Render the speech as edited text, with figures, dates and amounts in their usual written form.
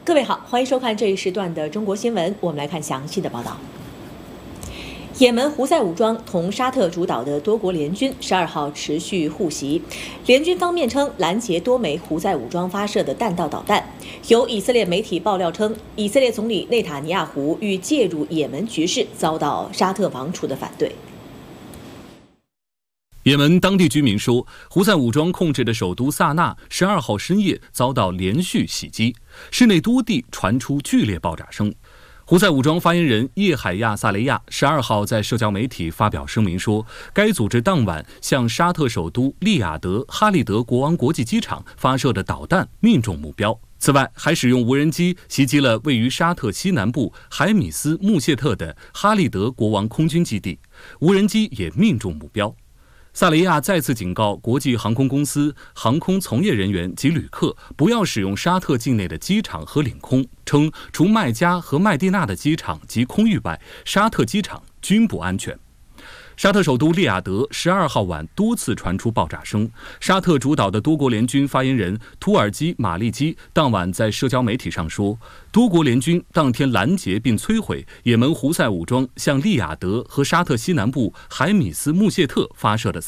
各位好，欢迎收看这一时段的中国新闻。我们来看详细的报道。也门胡塞武装同沙特主导的多国联军12号持续互袭，联军方面称拦截多枚胡塞武装发射的弹道导弹。有以色列媒体爆料称，以色列总理内塔尼亚胡欲介入也门局势，遭到沙特王储的反对。 也门当地居民说，胡塞武装控制的首都萨那12号深夜遭到连续袭击，市内多地传出剧烈爆炸声。胡塞武装发言人叶海亚·萨雷亚12号在社交媒体发表声明说，该组织当晚向沙特首都利雅得哈利德国王国际机场发射的导弹命中目标。此外，还使用无人机袭击了位于沙特西南部海米斯穆谢特的哈利德国王空军基地，无人机也命中目标。萨雷亚再次警告国际航空公司、航空从业人员及旅客不要使用沙特境内的机场和领空，称除麦加和麦地那的机场及空域外，沙特机场均不安全。沙特首都利雅得12号晚多次传出爆炸声。沙特主导的多国联军发言人图尔基·马利基当晚在社交媒体上说，多国联军当天拦截并摧毁也门胡塞武装向利雅得和沙特西南部海米斯穆谢特发射的